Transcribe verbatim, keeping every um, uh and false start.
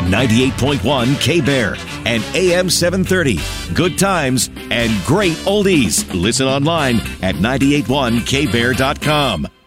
ninety-eight point one K-Bear, and A M seven thirty. Good times and great oldies. Listen online at nine eight one K bear dot com.